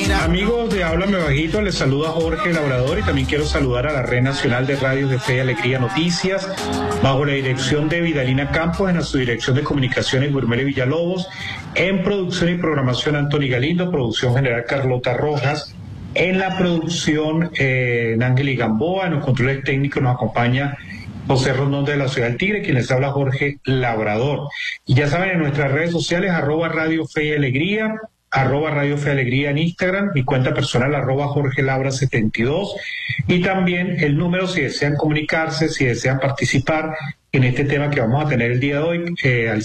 Amigos de Háblame Bajito, les saluda Jorge Labrador y también quiero saludar a la Red Nacional de Radios de Fe y Alegría Noticias, bajo la dirección de Vidalina Campos, en la subdirección de Comunicaciones Gurmele Villalobos, en producción y programación Anthony Galindo, producción general Carlota Rojas, en la producción Nángeli Gamboa, en los controles técnicos nos acompaña José Rondón de la Ciudad del Tigre, quien les habla Jorge Labrador. Y ya saben, en nuestras redes sociales, @Radio Fe y Alegría, @Radio Fe y Alegría en Instagram, mi cuenta personal @JorgeLabra72, y también el número si desean comunicarse, si desean participar en este tema que vamos a tener el día de hoy, al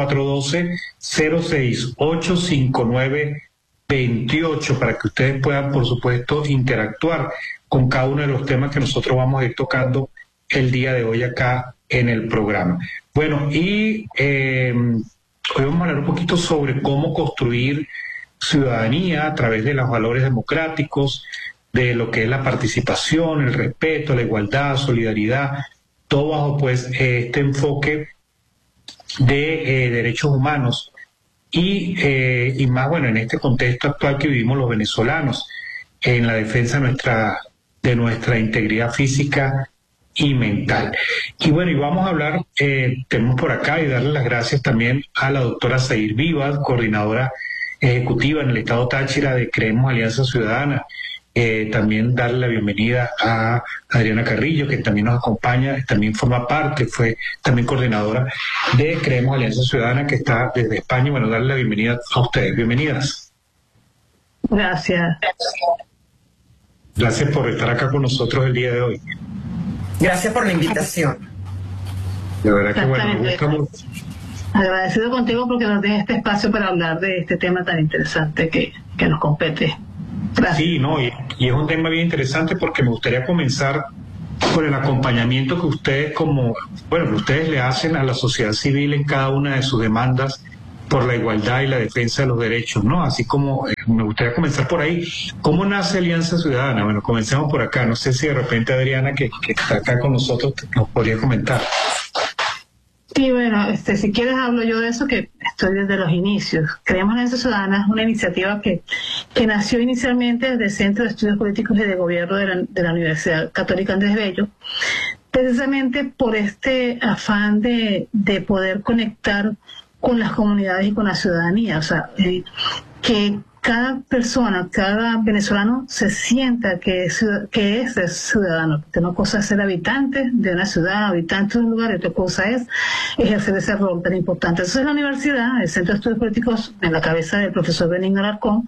0412-068-5928, para que ustedes puedan, por supuesto, interactuar con cada uno de los temas que nosotros vamos a ir tocando el día de hoy acá en el programa. Bueno, y hoy vamos a hablar un poquito sobre cómo construir ciudadanía a través de los valores democráticos, de lo que es la participación, el respeto, la igualdad, solidaridad, todo bajo pues este enfoque de derechos humanos y más, bueno, en este contexto actual que vivimos los venezolanos, en la defensa de nuestra integridad física y mental. Y bueno, y vamos a hablar, tenemos por acá, y darle las gracias también a la doctora Zair Vivas, coordinadora ejecutiva en el Estado Táchira de Creemos Alianza Ciudadana. También darle la bienvenida a Adriana Carrillo, que también nos acompaña, también forma parte, fue también coordinadora de Creemos Alianza Ciudadana, que está desde España. Bueno, darle la bienvenida a ustedes. Bienvenidas. Gracias. Gracias por estar acá con nosotros el día de hoy. Gracias por la invitación. De verdad que bueno, me gusta mucho. Agradecido contigo porque nos des este espacio para hablar de este tema tan interesante que nos compete. Gracias. Sí, no, y es un tema bien interesante porque me gustaría comenzar por el acompañamiento que ustedes que ustedes le hacen a la sociedad civil en cada una de sus demandas por la igualdad y la defensa de los derechos, ¿no? Así como me gustaría comenzar por ahí. ¿Cómo nace Alianza Ciudadana? Bueno, comencemos por acá. No sé si de repente Adriana, que está acá con nosotros, nos podría comentar. Sí, bueno, si quieres hablo yo de eso, que estoy desde los inicios. Creemos Alianza Ciudadana es una iniciativa que nació inicialmente desde el Centro de Estudios Políticos y de Gobierno de la Universidad Católica Andrés Bello, precisamente por este afán de poder conectar con las comunidades y con la ciudadanía, o sea, que cada persona, cada venezolano se sienta que es ciudadano, porque una cosa es ser habitante de una ciudad, habitante de un lugar, y otra cosa es ejercer ese rol tan importante. Entonces la universidad, el Centro de Estudios Políticos, en la cabeza del profesor Benigno Alarcón,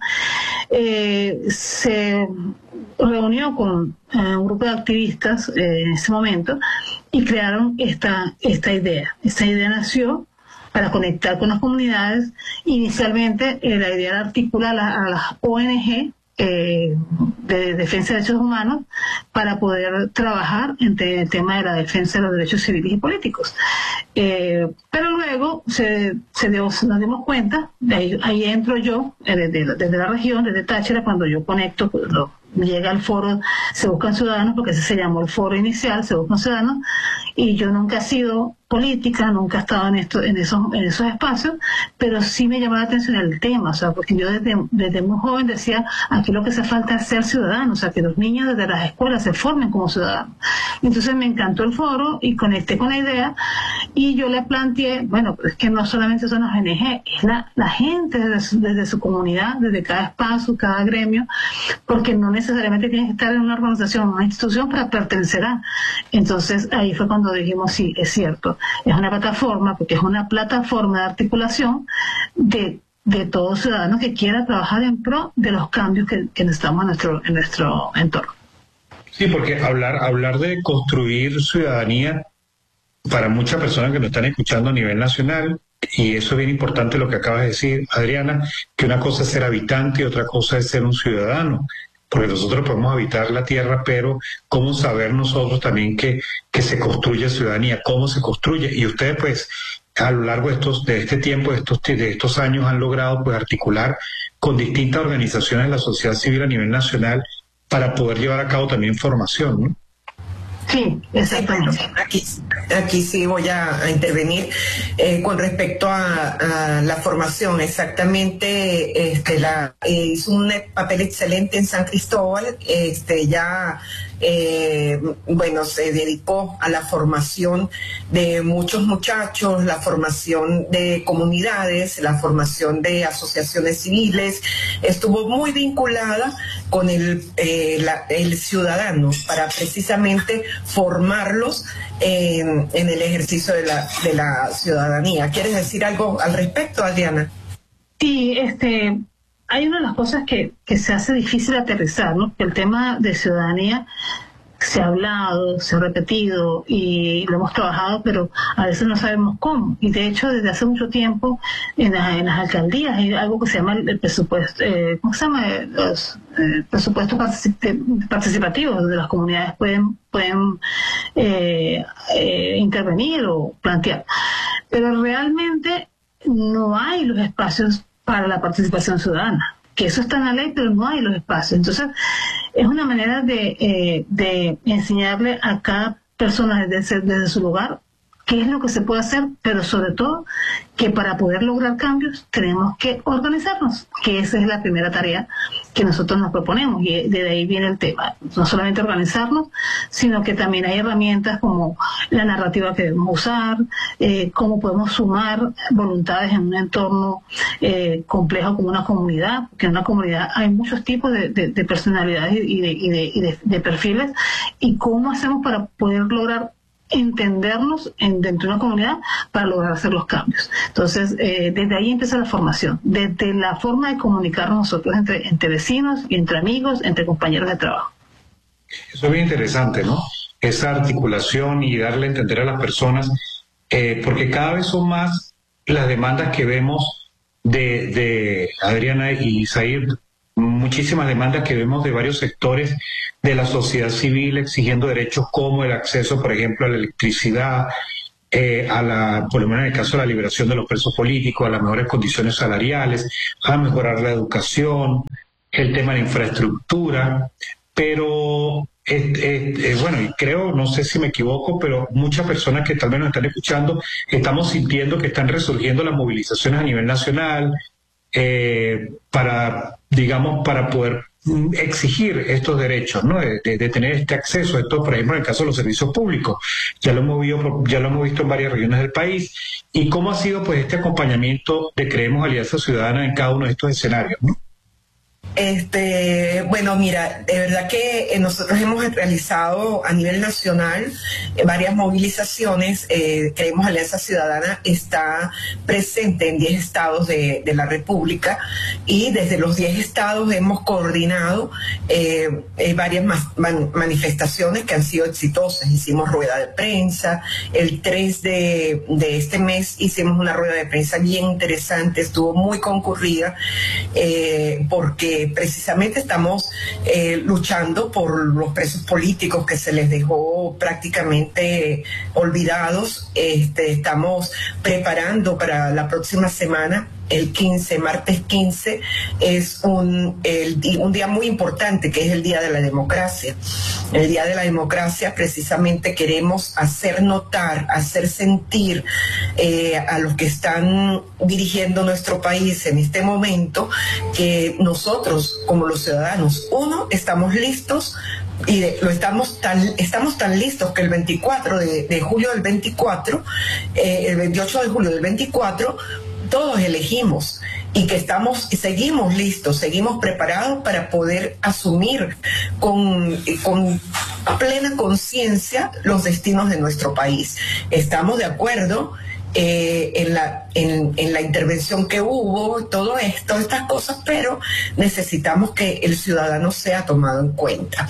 se reunió con un grupo de activistas en ese momento y crearon esta idea. Esta idea nació para conectar con las comunidades. Inicialmente la idea era articular a las ONG de defensa de derechos humanos para poder trabajar en el tema de la defensa de los derechos civiles y políticos. Pero luego nos dimos cuenta, ahí entro yo, desde la región, desde Táchira, cuando yo conecto, llega al foro Se Buscan Ciudadanos, porque ese se llamó el foro inicial, Se Buscan Ciudadanos, y yo nunca he sido política, nunca he estado en esos espacios, pero sí me llamó la atención el tema, o sea, porque yo desde muy joven decía, aquí lo que hace falta es ser ciudadano, o sea, que los niños desde las escuelas se formen como ciudadanos. Entonces me encantó el foro y conecté con la idea, y yo le planteé, bueno, pero es que no solamente son las ONG, es la gente desde su comunidad, desde cada espacio, cada gremio, porque no necesariamente tienes que estar en una organización, una institución para pertenecer a. Entonces ahí fue cuando dijimos, sí, es cierto, es una plataforma, porque es una plataforma de articulación de todo ciudadano que quiera trabajar en pro de los cambios que necesitamos en nuestro entorno. Sí, porque hablar de construir ciudadanía para muchas personas que nos están escuchando a nivel nacional, y eso es bien importante lo que acabas de decir, Adriana, que una cosa es ser habitante y otra cosa es ser un ciudadano, porque nosotros podemos habitar la tierra, pero cómo saber nosotros también que se construye ciudadanía, cómo se construye. Y ustedes pues a lo largo de este tiempo, de estos años, han logrado pues articular con distintas organizaciones de la sociedad civil a nivel nacional para poder llevar a cabo también formación, ¿no? Sí, exactamente. Aquí sí voy a intervenir con respecto a la formación. Exactamente, hizo un papel excelente en San Cristóbal. Bueno, se dedicó a la formación de muchos muchachos, la formación de comunidades, la formación de asociaciones civiles. Estuvo muy vinculada con el ciudadano para precisamente formarlos en el ejercicio de la ciudadanía. ¿Quieres decir algo al respecto, Adriana? Sí, hay una de las cosas que se hace difícil aterrizar, ¿no? Que el tema de ciudadanía se ha hablado, se ha repetido y lo hemos trabajado, pero a veces no sabemos cómo. Y de hecho, desde hace mucho tiempo en las alcaldías hay algo que se llama el presupuesto, ¿cómo se llama? Los presupuestos participativos, donde las comunidades pueden intervenir o plantear. Pero realmente no hay los espacios para la participación ciudadana, que eso está en la ley, pero no hay los espacios. Entonces, es una manera de enseñarle a cada persona desde su lugar qué es lo que se puede hacer, pero sobre todo que para poder lograr cambios tenemos que organizarnos, que esa es la primera tarea que nosotros nos proponemos, y de ahí viene el tema. No solamente organizarnos, sino que también hay herramientas como la narrativa que debemos usar, cómo podemos sumar voluntades en un entorno complejo como una comunidad, porque en una comunidad hay muchos tipos de personalidades y de perfiles, y cómo hacemos para poder lograr entendernos dentro de una comunidad para lograr hacer los cambios. Entonces, desde ahí empieza la formación, desde la forma de comunicarnos nosotros entre vecinos y entre amigos, entre compañeros de trabajo. Eso es bien interesante, ¿no? Esa articulación y darle a entender a las personas, porque cada vez son más las demandas que vemos de Adriana y Isaír, muchísimas demandas que vemos de varios sectores de la sociedad civil exigiendo derechos como el acceso, por ejemplo, a la electricidad, por lo menos en el caso de la liberación de los presos políticos, a las mejores condiciones salariales, a mejorar la educación, el tema de la infraestructura, pero bueno, y creo, no sé si me equivoco, pero muchas personas que tal vez nos están escuchando, estamos sintiendo que están resurgiendo las movilizaciones a nivel nacional, para poder exigir estos derechos, ¿no? De tener este acceso a esto, por ejemplo, en el caso de los servicios públicos. Ya lo hemos visto en varias regiones del país. ¿Y cómo ha sido pues este acompañamiento de Creemos Alianza Ciudadana en cada uno de estos escenarios, ¿no? Bueno, mira, de verdad que nosotros hemos realizado a nivel nacional varias movilizaciones. Creemos Alianza Ciudadana está presente en 10 estados de la República, y desde los 10 estados hemos coordinado varias manifestaciones que han sido exitosas. Hicimos rueda de prensa, el 3 de este mes hicimos una rueda de prensa bien interesante, estuvo muy concurrida, porque precisamente estamos luchando por los presos políticos que se les dejó prácticamente olvidados. Estamos preparando para la próxima semana, el 15, martes 15, es un día muy importante, que es el Día de la Democracia. El Día de la Democracia precisamente queremos hacer notar, hacer sentir a los que están dirigiendo nuestro país en este momento que nosotros, como los ciudadanos, estamos listos, y estamos tan listos que el 24 de julio del 24, el 28 de julio del 24, todos elegimos, y que seguimos listos, seguimos preparados para poder asumir con plena conciencia los destinos de nuestro país. Estamos de acuerdo en la intervención que hubo, todo esto, estas cosas, pero necesitamos que el ciudadano sea tomado en cuenta.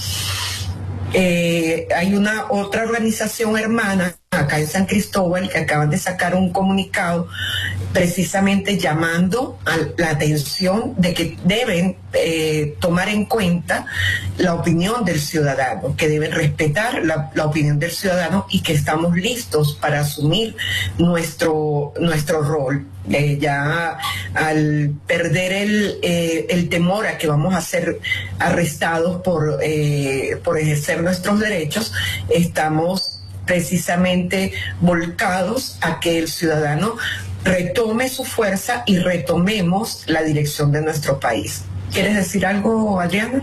Hay otra organización hermana acá en San Cristóbal que acaban de sacar un comunicado precisamente llamando a la atención de que deben tomar en cuenta la opinión del ciudadano, que deben respetar la opinión del ciudadano y que estamos listos para asumir nuestro rol. Ya al perder el temor a que vamos a ser arrestados por ejercer nuestros derechos, estamos precisamente volcados a que el ciudadano retome su fuerza y retomemos la dirección de nuestro país. ¿Quieres decir algo, Adriana?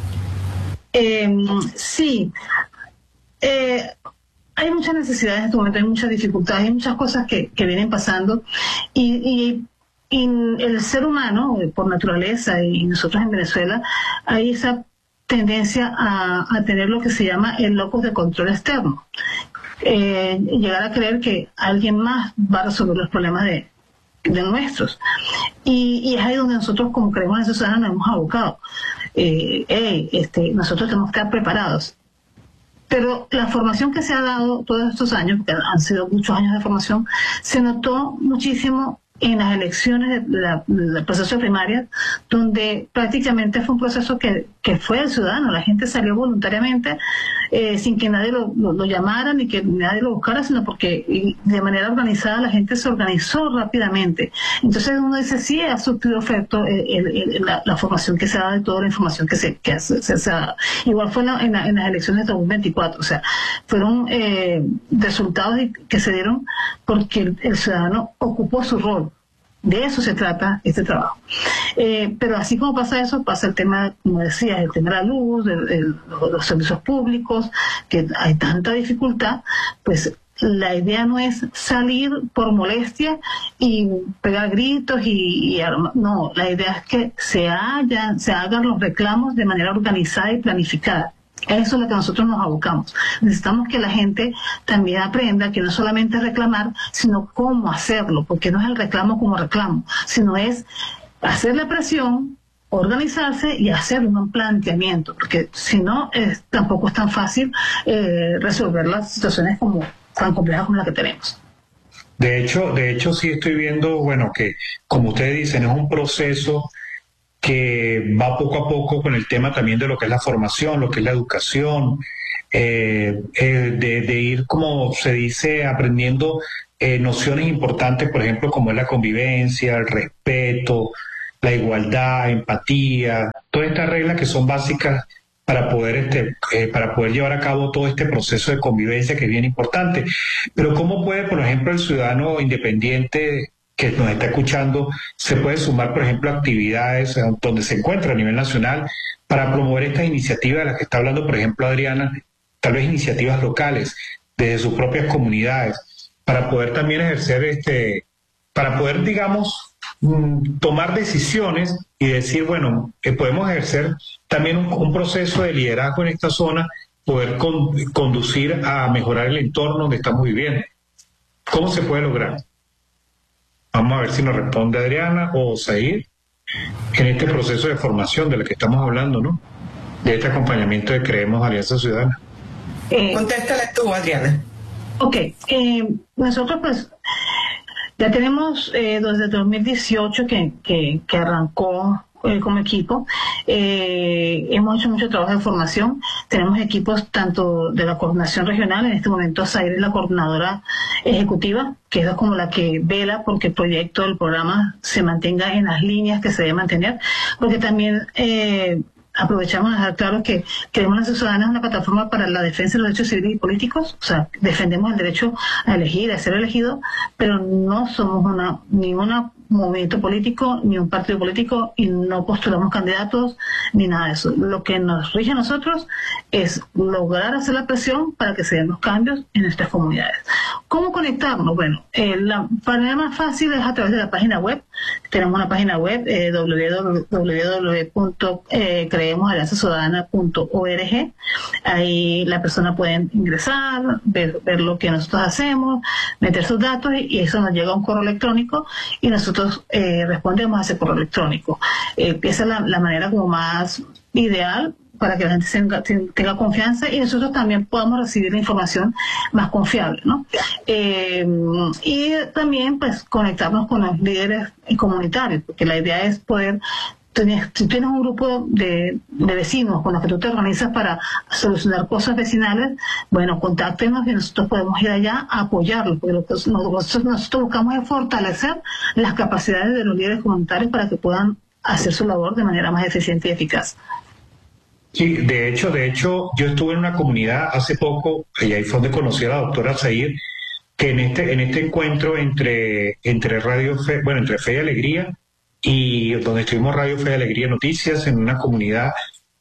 Sí. Hay muchas necesidades en este momento, hay muchas dificultades, hay muchas cosas que vienen pasando y el ser humano, por naturaleza, y nosotros en Venezuela, hay esa tendencia a tener lo que se llama el locus de control externo. Llegar a creer que alguien más va a resolver los problemas de nuestros. Y es ahí donde nosotros, como creemos en ciudadanos, nos hemos abocado. Nosotros tenemos que estar preparados. Pero la formación que se ha dado todos estos años, porque han sido muchos años de formación, se notó muchísimo en las elecciones del proceso de primaria, donde prácticamente fue un proceso que fue el ciudadano. La gente salió voluntariamente, sin que nadie lo llamara ni que nadie lo buscara, sino porque de manera organizada la gente se organizó rápidamente. Entonces uno dice, sí, ha surtido efecto la formación que se ha dado y toda la información que se ha dado. Igual fue en las elecciones de 2024, o sea, fueron resultados que se dieron porque el ciudadano ocupó su rol. De eso se trata este trabajo. Pero así como pasa eso, pasa el tema, como decías, el tema de la luz, los servicios públicos, que hay tanta dificultad. Pues la idea no es salir por molestia y pegar gritos no, la idea es que se hagan los reclamos de manera organizada y planificada. Eso es lo que nosotros nos abocamos. Necesitamos que la gente también aprenda que no solamente es reclamar, sino cómo hacerlo, porque no es el reclamo como reclamo, sino es hacer la presión, organizarse y hacer un planteamiento, porque si no, tampoco es tan fácil resolver las situaciones tan complejas como las que tenemos. De hecho, sí estoy viendo, bueno, que como ustedes dicen, es un proceso que va poco a poco con el tema también de lo que es la formación, lo que es la educación, de ir, como se dice, aprendiendo nociones importantes, por ejemplo, como es la convivencia, el respeto, la igualdad, empatía, todas estas reglas que son básicas para poder llevar a cabo todo este proceso de convivencia que es bien importante. Pero ¿cómo puede, por ejemplo, el ciudadano independiente que nos está escuchando, se puede sumar, por ejemplo, a actividades donde se encuentra a nivel nacional para promover estas iniciativas de las que está hablando, por ejemplo, Adriana, tal vez iniciativas locales, desde sus propias comunidades, para poder también ejercer, para poder, digamos, tomar decisiones y decir, bueno, podemos ejercer también un proceso de liderazgo en esta zona, poder conducir a mejorar el entorno donde estamos viviendo? ¿Cómo se puede lograr? Vamos a ver si nos responde Adriana o Zair en este proceso de formación de la que estamos hablando, ¿no? De este acompañamiento de Creemos Alianza Ciudadana. Contéstale tú, Adriana. Ok. Nosotros pues ya tenemos desde 2018 que arrancó como equipo. Hemos hecho mucho trabajo de formación. Tenemos equipos tanto de la coordinación regional, en este momento Zair es la coordinadora ejecutiva, que es como la que vela porque el proyecto del programa se mantenga en las líneas que se debe mantener, porque también aprovechamos a dejar claro que Creemos Alianza Ciudadana es una plataforma para la defensa de los derechos civiles y políticos, o sea, defendemos el derecho a elegir, a ser elegido, pero no somos ningún movimiento político, ni un partido político, y no postulamos candidatos, ni nada de eso. Lo que nos rige a nosotros es lograr hacer la presión para que se den los cambios en nuestras comunidades. ¿Cómo conectarnos? Bueno, la manera más fácil es a través de la página web. Tenemos una página web, www.creemosalianzaciudadana.org. Ahí la persona puede ingresar, ver lo que nosotros hacemos, meter sus datos y eso nos llega a un correo electrónico y nosotros respondemos a ese correo electrónico. Esa es la manera como más ideal para que la gente tenga confianza y nosotros también podamos recibir la información más confiable, ¿no? Y también pues conectarnos con los líderes comunitarios, porque la idea es poder, si tienes un grupo de vecinos con los que tú te organizas para solucionar cosas vecinales, bueno, contáctenos y nosotros podemos ir allá a apoyarlos, porque lo que nosotros buscamos es fortalecer las capacidades de los líderes comunitarios para que puedan hacer su labor de manera más eficiente y eficaz. Sí, de hecho, yo estuve en una comunidad hace poco, y ahí fue donde conocí a la doctora Zair, que en este encuentro entre Radio Fe, entre Fe y Alegría, y donde estuvimos Radio Fe y Alegría Noticias, en una comunidad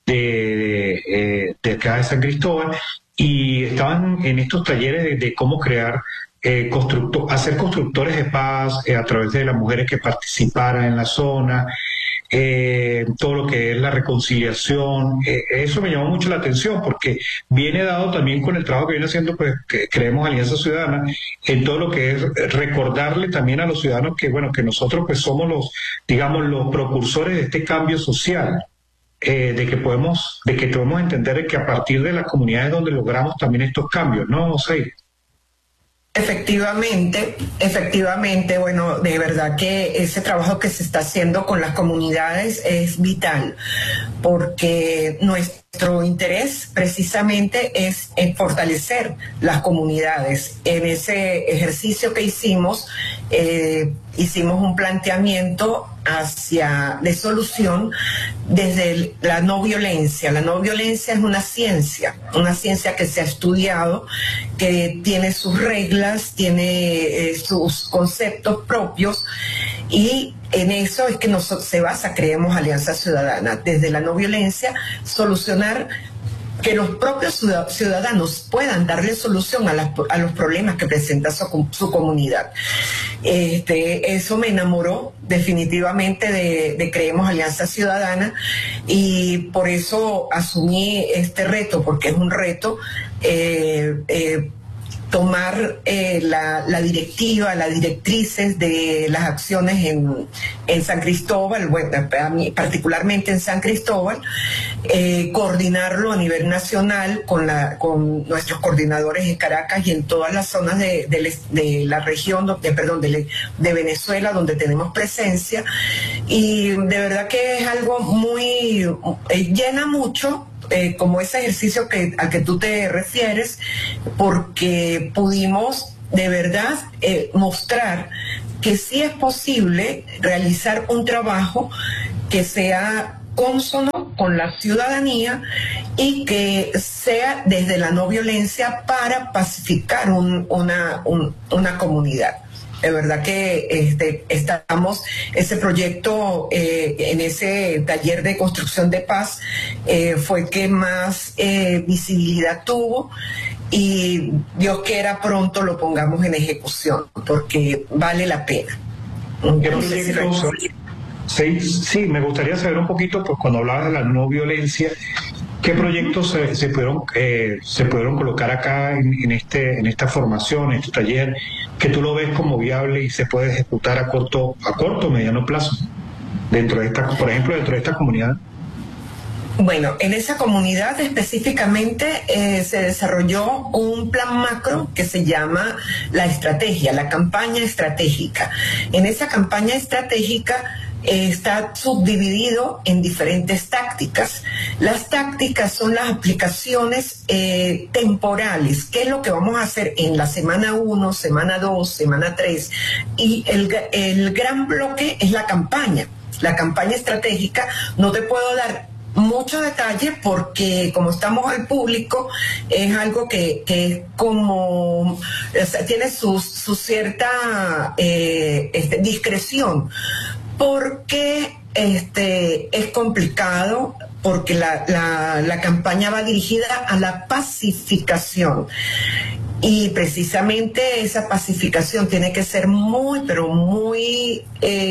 de acá de San Cristóbal, y estaban en estos talleres de cómo crear, hacer constructores de paz a través de las mujeres que participaran en la zona, todo lo que es la reconciliación. Eso me llamó mucho la atención porque viene dado también con el trabajo que viene haciendo, pues, que creemos Alianza Ciudadana, en todo lo que es recordarle también a los ciudadanos que, bueno, que nosotros pues somos los propulsores de este cambio social, de que podemos entender que a partir de las comunidades donde logramos también estos cambios, ¿no, Zair? Efectivamente, bueno, de verdad que ese trabajo que se está haciendo con las comunidades es vital, porque nuestro interés precisamente es fortalecer las comunidades. En ese ejercicio que hicimos un planteamiento de solución desde la no violencia. La no violencia es una ciencia que se ha estudiado, que tiene sus reglas, tiene sus conceptos propios, y en eso es que se basa, creemos, Alianza Ciudadana, desde la no violencia, solucionar, que los propios ciudadanos puedan darle solución a los problemas que presenta su comunidad. Eso me enamoró definitivamente de Creemos Alianza Ciudadana, y por eso asumí este reto, porque es un reto tomar las directrices de las acciones en San Cristóbal, bueno, particularmente en San Cristóbal, coordinarlo a nivel nacional con nuestros coordinadores en Caracas y en todas las zonas de la región, de Venezuela, donde tenemos presencia, y de verdad que es algo muy, llena mucho, como ese ejercicio al que tú te refieres, porque pudimos de verdad mostrar que sí es posible realizar un trabajo que sea cónsono con la ciudadanía y que sea desde la no violencia para pacificar una comunidad. De verdad que estamos, ese proyecto en ese taller de construcción de paz fue que más visibilidad tuvo, y Dios quiera pronto lo pongamos en ejecución, porque vale la pena. Sí, me gustaría saber un poquito, pues cuando hablabas de la no violencia, ¿qué proyectos se pudieron colocar acá en esta formación, en este taller, que tú lo ves como viable y se puede ejecutar a corto o mediano plazo dentro de esta comunidad? Bueno, en esa comunidad específicamente se desarrolló un plan macro que se llama la campaña estratégica. En esa campaña estratégica está subdividido en diferentes tácticas. Las tácticas son las aplicaciones temporales. ¿Qué es lo que vamos a hacer en la semana 1, semana 2, semana 3? Y el gran bloque es la campaña estratégica. No te puedo dar mucho detalle porque como estamos al público, es algo que es como, o sea, tiene su cierta discreción, porque es complicado, porque la campaña va dirigida a la pacificación, y precisamente esa pacificación tiene que ser muy, pero muy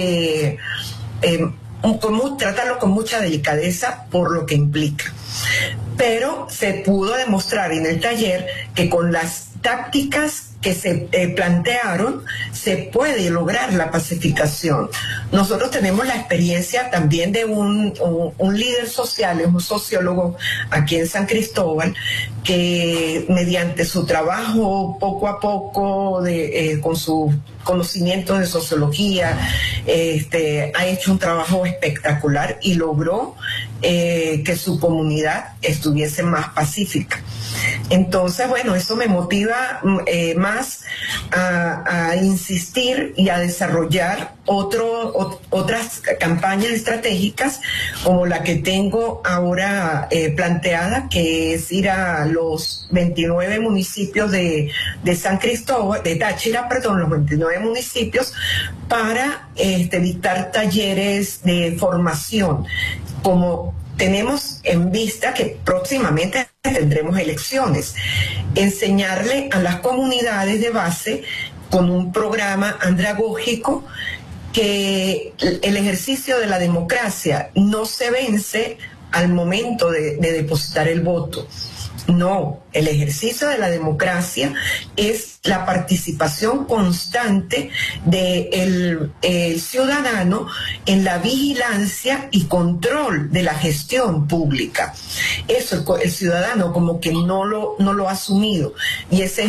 tratarlo con mucha delicadeza por lo que implica. Pero se pudo demostrar en el taller que con las tácticas que se plantearon, se puede lograr la pacificación. Nosotros tenemos la experiencia también de un líder social, es un sociólogo aquí en San Cristóbal, que mediante su trabajo poco a poco, con sus conocimientos de sociología, ha hecho un trabajo espectacular y logró que su comunidad estuviese más pacífica. Entonces, bueno, eso me motiva más a insistir y a desarrollar otras campañas estratégicas como la que tengo ahora planteada, que es ir a los 29 municipios de San Cristóbal, de Táchira, perdón, los 29 municipios, para dictar talleres de formación, como tenemos en vista que próximamente tendremos elecciones. Enseñarle a las comunidades de base con un programa andragógico que el ejercicio de la democracia no se vence al momento de depositar el voto. No, el ejercicio de la democracia es la participación constante del ciudadano en la vigilancia y control de la gestión pública. Eso el ciudadano como que no lo ha asumido, y ese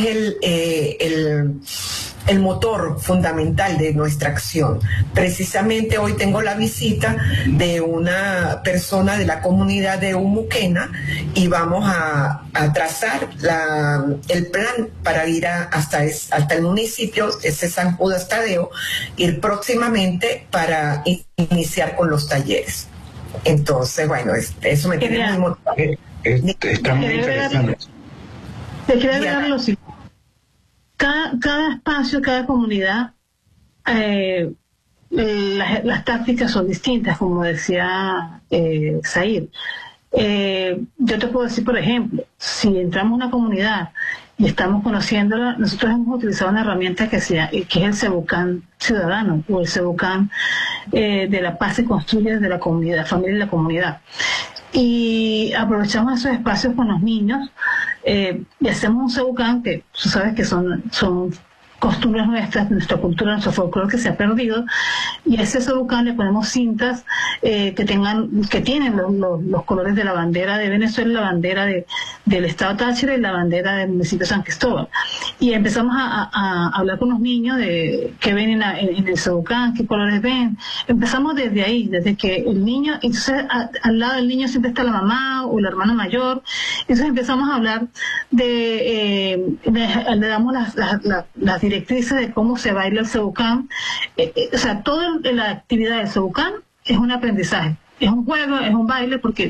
es el motor fundamental de nuestra acción. Precisamente hoy tengo la visita de una persona de la comunidad de Umuquena y vamos a trazar el plan para ir hasta el municipio, ese San Judas Tadeo, ir próximamente para iniciar con los talleres. Entonces, bueno, eso me tiene muy motivado. Está muy interesante. Te quiero agregar lo siguiente. Cada espacio, cada comunidad, las tácticas son distintas, como decía Zair. Yo te puedo decir, por ejemplo, si entramos a una comunidad y estamos conociéndola, nosotros hemos utilizado una herramienta que es el Cebucán ciudadano, o el Cebucán de la paz se construye desde la comunidad, familia y la comunidad. Y aprovechamos esos espacios con los niños y hacemos un Cebucán que tú sabes que son costumbres nuestras, nuestra cultura, nuestro folclore que se ha perdido, y a ese Cebucán le ponemos cintas que tienen los colores de la bandera de Venezuela, la bandera del estado Táchira y la bandera del municipio de San Cristóbal. Y empezamos a hablar con los niños de qué ven en el Cebucán, qué colores ven. Empezamos desde ahí, desde que el niño, entonces al lado del niño siempre está la mamá o la hermana mayor. Entonces empezamos a hablar le damos las directrices de cómo se baila el Cebucán. O sea, toda la actividad del Cebucán es un aprendizaje, es un juego, es un baile, porque